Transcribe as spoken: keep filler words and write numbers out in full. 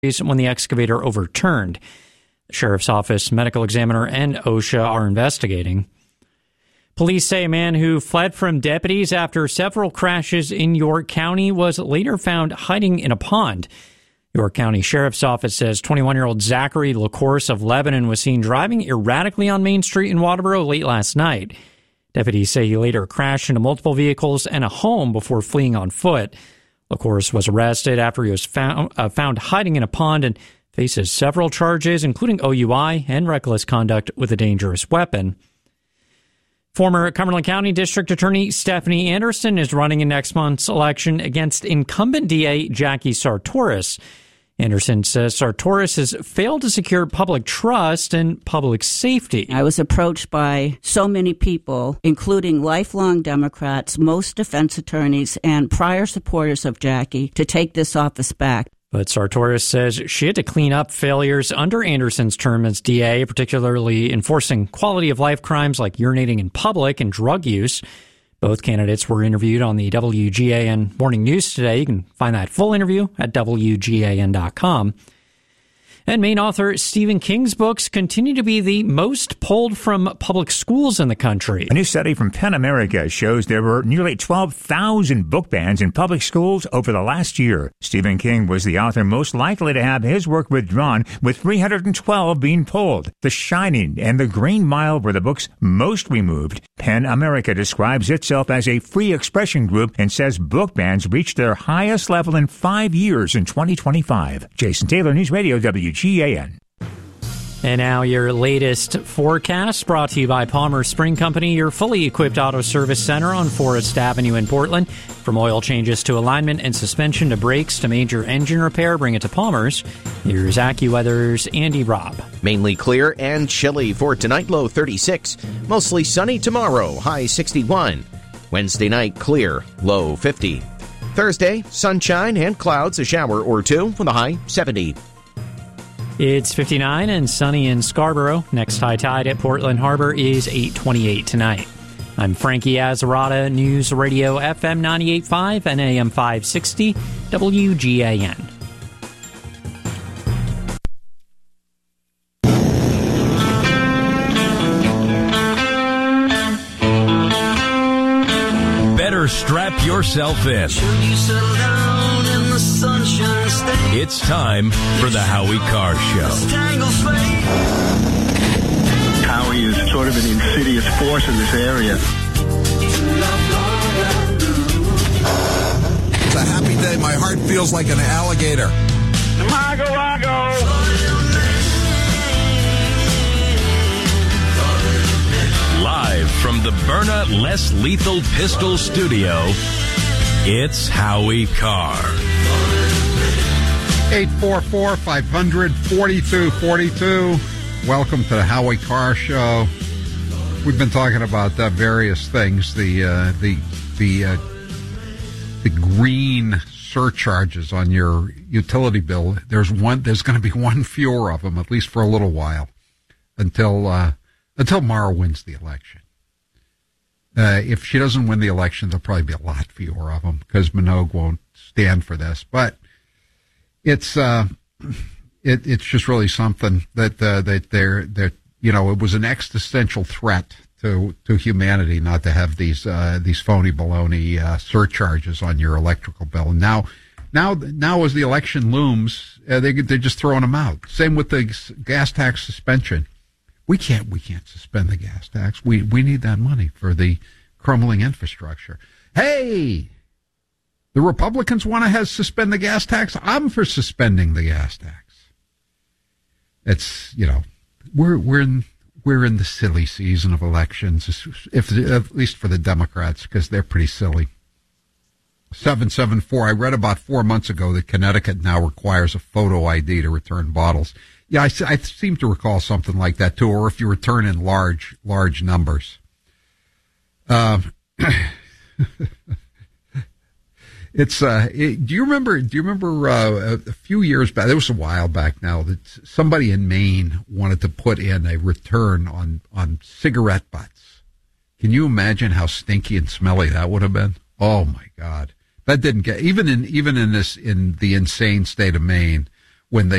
when the excavator overturned. The sheriff's office, medical examiner, and OSHA are investigating. Police say a man who fled from deputies after several crashes in York County was later found hiding in a pond. York County Sheriff's Office says twenty-one-year-old Zachary LaCourse of Lebanon was seen driving erratically on Main Street in Waterboro late last night. Deputies say he later crashed into multiple vehicles and a home before fleeing on foot. LaCourse was arrested after he was found, uh, found hiding in a pond and faces several charges, including O U I and reckless conduct with a dangerous weapon. Former Cumberland County District Attorney Stephanie Anderson is running in next month's election against incumbent D A Jackie Sartoris. Anderson says Sartoris has failed to secure public trust and public safety. I was approached by so many people, including lifelong Democrats, most defense attorneys, and prior supporters of Jackie, to take this office back. But Sartoris says she had to clean up failures under Anderson's term as D A, particularly enforcing quality of life crimes like urinating in public and drug use. Both candidates were interviewed on the W G A N Morning News today. You can find that full interview at W G A N dot com. And Maine author Stephen King's books continue to be the most pulled from public schools in the country. A new study from PEN America shows there were nearly twelve thousand book bans in public schools over the last year. Stephen King was the author most likely to have his work withdrawn, with three hundred twelve being pulled. The Shining and The Green Mile were the books most removed. PEN America describes itself as a free expression group and says book bans reached their highest level in five years in twenty twenty-five. Jason Taylor, News Radio W G A N. And now your latest forecast, brought to you by Palmer Spring Company, your fully equipped auto service center on Forest Avenue in Portland. From oil changes to alignment and suspension to brakes to major engine repair, bring it to Palmer's. Here's AccuWeather's Andy Robb. Mainly clear and chilly for tonight, low thirty-six. Mostly sunny tomorrow, high sixty-one. Wednesday night, clear, low fifty. Thursday, sunshine and clouds, a shower or two with a high seventy. It's fifty-nine and sunny in Scarborough. Next high tide at Portland Harbor is eight twenty-eight tonight. I'm Frankie Azzarata, News Radio F M ninety-eight point five and A M five sixty, W G A N. Better strap yourself in. It's time for the Howie Carr Show. Howie is sort of an insidious force in this area. It's a happy day. My heart feels like an alligator. Mago, Mago. Live from the Byrna Less Lethal Pistol Studio, it's Howie Carr. eight four four, five hundred, forty-two forty-two. Welcome to the Howie Carr Show. We've been talking about uh, various things. The uh, the the uh, the green surcharges on your utility bill. There's one. There's going to be one fewer of them, at least for a little while, until uh, until Mara wins the election. Uh, if she doesn't win the election, there'll probably be a lot fewer of them because Minogue won't stand for this. But It's uh, it, it's just really something that uh, that they're that you know it was an existential threat to to humanity not to have these uh, these phony baloney uh, surcharges on your electrical bill. And now, now, now as the election looms, uh, they they're just throwing them out. Same with the gas tax suspension. We can't we can't suspend the gas tax. We we need that money for the crumbling infrastructure. Hey. The Republicans want to have suspend the gas tax. I'm for suspending the gas tax. It's, you know, we're we're in we're in the silly season of elections, if at least for the Democrats, because they're pretty silly. seven seven four. I read about four months ago that Connecticut now requires a photo I D to return bottles. Yeah, I, I seem to recall something like that too. Or if you return in large large numbers. Um. It's uh, it, do you remember? Do you remember uh, a few years back? It was a while back now that somebody in Maine wanted to put in a return on on cigarette butts. Can you imagine how stinky and smelly that would have been? Oh my God, that didn't get even in even in this in the insane state of Maine when they